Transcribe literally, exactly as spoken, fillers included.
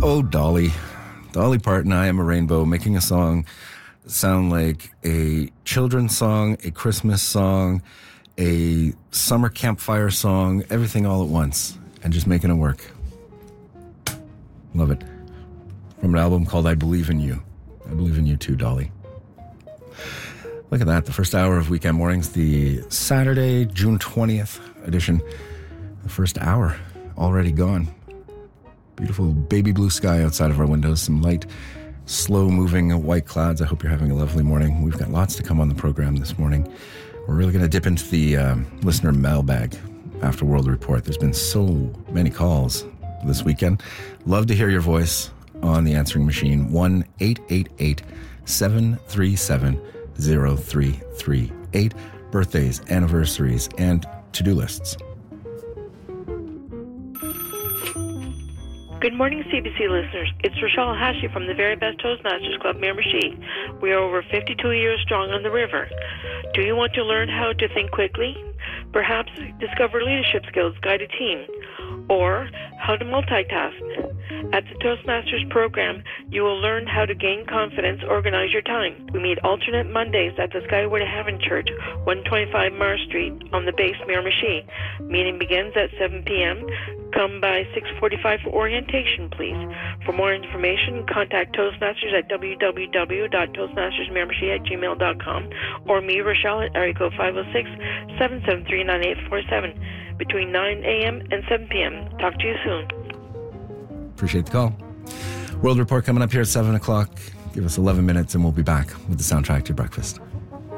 Oh, Dolly. Dolly Parton, I Am a Rainbow, making a song sound like a children's song, a Christmas song, a summer campfire song, everything all at once, and just making it work. Love it. From an album called I Believe in You. I believe in you too, Dolly. Look at that, the first hour of Weekend Mornings, the Saturday, June twentieth edition. The first hour already gone. Beautiful baby blue sky outside of our windows, some light, slow-moving white clouds. I hope you're having a lovely morning. We've got lots to come on the program this morning. We're really going to dip into the uh, listener mailbag after World Report. There's been so many calls this weekend. Love to hear your voice on the answering machine. one eight eight eight, seven three seven, zero three three eight. Birthdays, anniversaries, and to-do lists. Good morning, C B C listeners. It's Rochelle Hashi from the Very Best Toastmasters Club, Miramichi. We are over fifty-two years strong on the river. Do you want to learn how to think quickly? Perhaps discover leadership skills, guide a team, or how to multitask. At the Toastmasters program, you will learn how to gain confidence, organize your time. We meet alternate Mondays at the Skyway to Heaven Church, one twenty-five Mars Street, on the base, Miramichi. Meeting begins at seven p.m. Come by six forty-five for orientation, please. For more information, contact Toastmasters at w w w dot toastmasters miramichi at gmail dot com or me, Rochelle, at area code five oh six, seven seven three, nine eight four seven between nine a.m. and seven p.m. Talk to you soon. Appreciate the call. World Report coming up here at seven o'clock. Give us eleven minutes and we'll be back with the soundtrack to your breakfast.